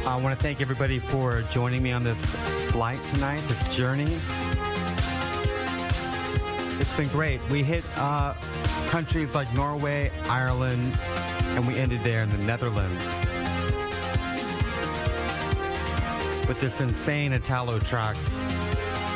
I want to thank everybody for joining me on this flight tonight, this journey. It's been great. We hit countries like Norway, Ireland, and we ended there in the Netherlands with this insane Italo track